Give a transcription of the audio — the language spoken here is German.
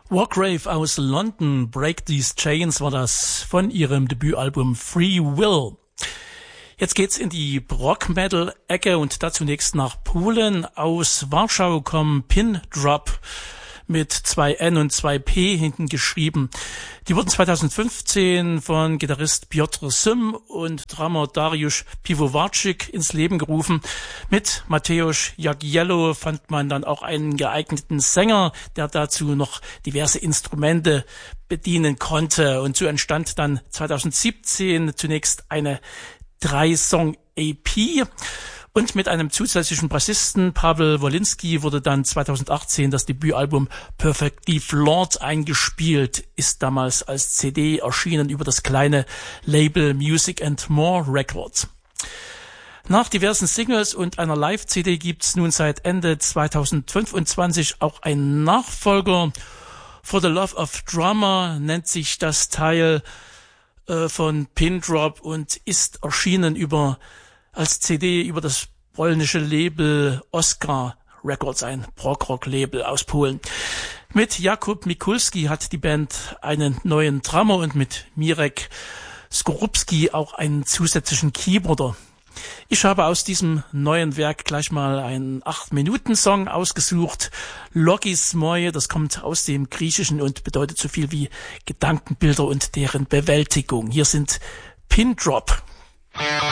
Wargrave aus London, Break These Chains war das von ihrem Debütalbum Free Will. Jetzt geht's in die Rock-Metal-Ecke und da zunächst nach Polen. Aus Warschau kommen Pin Drop mit 2 N und 2 P hinten geschrieben. Die wurden 2015 von Gitarrist Piotr Sym und Drummer Dariusz Piwowarczyk ins Leben gerufen. Mit Mateusz Jagiełło fand man dann auch einen geeigneten Sänger, der dazu noch diverse Instrumente bedienen konnte. Und so entstand dann 2017 zunächst eine 3-Song-EP. Und mit einem zusätzlichen Bassisten, Paweł Wolinski, wurde dann 2018 das Debütalbum Perfectly Flawed eingespielt, ist damals als CD erschienen über das kleine Label Music and More Records. Nach diversen Singles und einer Live-CD gibt's nun seit Ende 2025 auch einen Nachfolger. For the Love of Drummer nennt sich das Teil von Pin Drop und ist erschienen als CD über das polnische Label Oskar Records, ein Prog-Rock-Label aus Polen. Mit Jakub Mikulski hat die Band einen neuen Drummer und mit Mirek Skorupski auch einen zusätzlichen Keyboarder. Ich habe aus diesem neuen Werk gleich mal einen 8-Minuten-Song ausgesucht. Logis Moi, das kommt aus dem Griechischen und bedeutet so viel wie Gedankenbilder und deren Bewältigung. Hier sind Pin Drop.